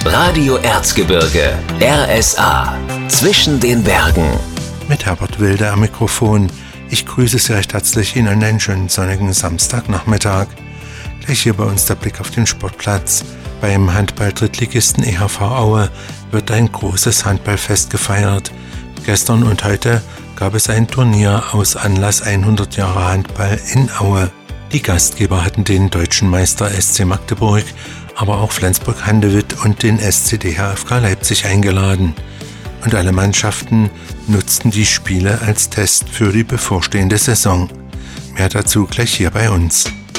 Radio Erzgebirge, RSA, zwischen den Bergen. Mit Herbert Wilde am Mikrofon. Ich grüße Sie recht herzlich in einen schönen sonnigen Samstagnachmittag. Gleich hier bei uns der Blick auf den Sportplatz. Beim Handball-Drittligisten EHV Aue wird ein großes Handballfest gefeiert. Gestern und heute gab es ein Turnier aus Anlass 100 Jahre Handball in Aue. Die Gastgeber hatten den deutschen Meister SC Magdeburg, aber auch Flensburg-Handewitt und den SCD HFK Leipzig eingeladen. Und alle Mannschaften nutzten die Spiele als Test für die bevorstehende Saison. Mehr dazu gleich hier bei uns.